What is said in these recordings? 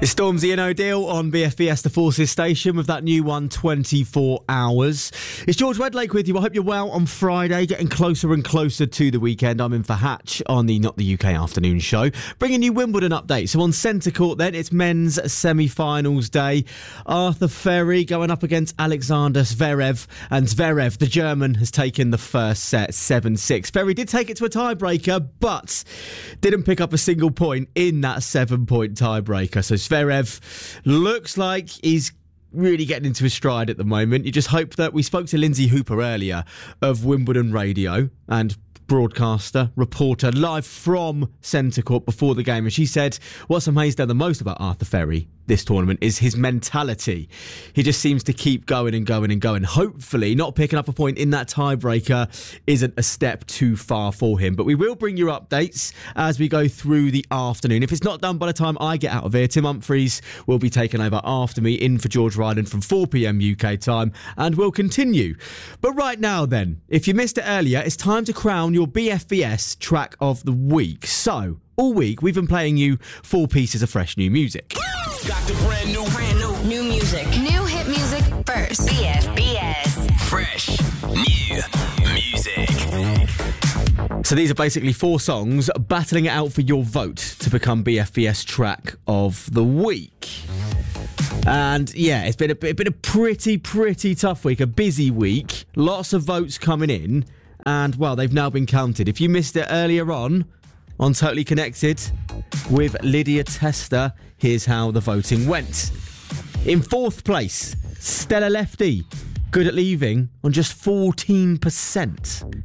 It's Stormzy and O'Deal on BFBS The Forces station with that new one, 24 Hours. It's George Wedlake with you. I hope you're well on Friday, getting closer and closer to the weekend. I'm in for Hatch on the Not the UK afternoon show, bringing you Wimbledon updates. So on centre court then, it's men's semi-finals day. Arthur Ferry going up against Alexander Zverev, and Zverev, the German, has taken the first set 7-6. Ferry did take it to a tiebreaker, but didn't pick up a single point in that 7-point tiebreaker. So Zverev looks like he's really getting into his stride at the moment. You just hope that... We spoke to Lindsay Hooper earlier of Wimbledon Radio and broadcaster, reporter, live from centre court before the game, and she said what's amazed her the most about Arthur Ferry this tournament is his mentality. He just seems to keep going and going and going. Hopefully not picking up a point in that tiebreaker isn't a step too far for him, but we will bring you updates as we go through the afternoon. If it's not done by the time I get out of here, Tim Humphries will be taking over after me, in for George Ryland from 4pm UK time, and we'll continue. But right now then, if you missed it earlier, it's time to crown your BFBS track of the week. So all week we've been playing you 4 pieces of fresh new music. Got the brand new music. New hit music first. BFBS. Fresh new music. So these are basically 4 songs battling it out for your vote to become BFBS track of the week. And yeah, it's been a pretty tough week, a busy week. Lots of votes coming in, and well, they've now been counted. If you missed it earlier on Totally Connected with Lydia Tester, here's how the voting went. In 4th place, Stella Lefty, Good at Leaving, on just 14%.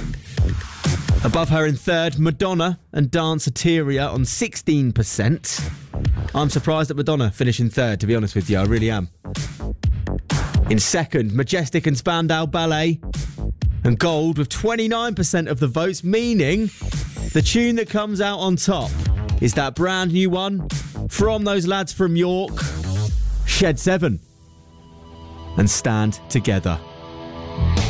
Above her in 3rd, Madonna and Danceteria on 16%. I'm surprised at Madonna finishing 3rd, to be honest with you, I really am. In 2nd, Majestic and Spandau Ballet and Gold with 29% of the votes, meaning the tune that comes out on top is that brand new one from those lads from York, Shed 7 and Stand Together.